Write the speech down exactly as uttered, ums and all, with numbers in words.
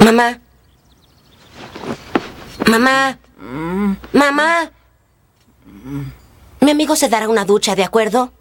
Mamá. Mamá. Mamá. Mi amigo se dará una ducha, ¿de acuerdo?